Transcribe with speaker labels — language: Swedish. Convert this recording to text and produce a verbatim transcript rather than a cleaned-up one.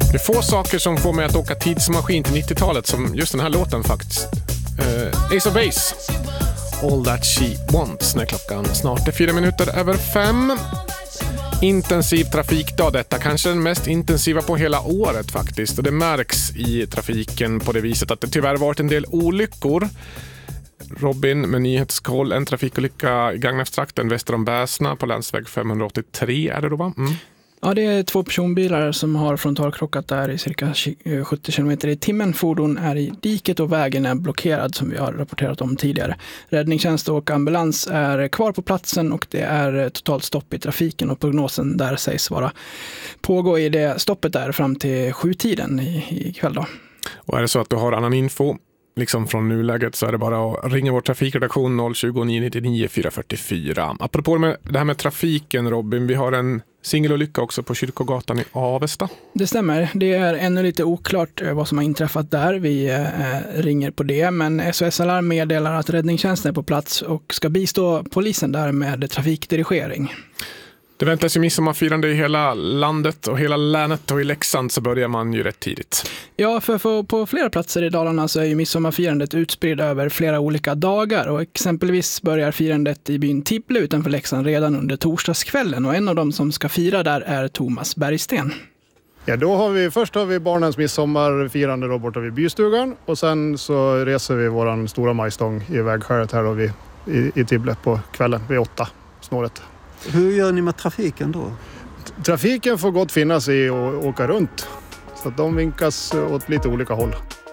Speaker 1: Det är få saker som får mig att åka tidsmaskin till nittiotalet som just den här låten faktiskt. Uh, Ace of Base. All That She Wants, när klockan snart är fyra minuter över fem. Intensiv trafikdag, detta kanske den mest intensiva på hela året faktiskt. Och det märks i trafiken på det viset att det tyvärr varit en del olyckor. Robin med nyhetskoll, en trafikolycka i Gagnefstrakten väster om Bäsna på länsväg femhundraåttiotre är det då va? Mm.
Speaker 2: Ja, det är två personbilar som har frontalkrockat där i cirka sjuttio kilometer i timmen. Fordon är i diket och vägen är blockerad som vi har rapporterat om tidigare. Räddningstjänst och ambulans är kvar på platsen och det är totalt stopp i trafiken och prognosen där sägs vara pågå i det stoppet där fram till sjutiden i, i kväll då.
Speaker 1: Och är det så att du har annan info liksom från nuläget så är det bara att ringa vår trafikredaktion noll tjugo nio nittionio fyra fyrtiofyra. Apropå med det här med trafiken Robin, vi har en singelolycka också på Kyrkogatan i Avesta.
Speaker 2: Det stämmer. Det är ännu lite oklart vad som har inträffat där. Vi eh, ringer på det, men S O S Alarm meddelar att räddningstjänsten är på plats och ska bistå polisen där med trafikdirigering.
Speaker 1: Det väntas ju midsommarfirande i hela landet och hela länet och i Leksand så börjar man ju rätt tidigt.
Speaker 2: Ja, för, för på flera platser i Dalarna så är ju midsommarfirandet utspritt över flera olika dagar och exempelvis börjar firandet i byn Tibble utanför Leksand redan under torsdagskvällen och en av dem som ska fira där är Thomas Bergsten.
Speaker 3: Ja, då har vi, först har vi barnens midsommarfirande då borta vid bystugan och sen så reser vi våran stora majstång i vägskäret här då vid, i, i Tibble på kvällen vid åtta snåret.
Speaker 4: Hur gör ni med trafiken då?
Speaker 3: Trafiken får gott finnas i och åka runt. Så att de vinkas åt lite olika håll.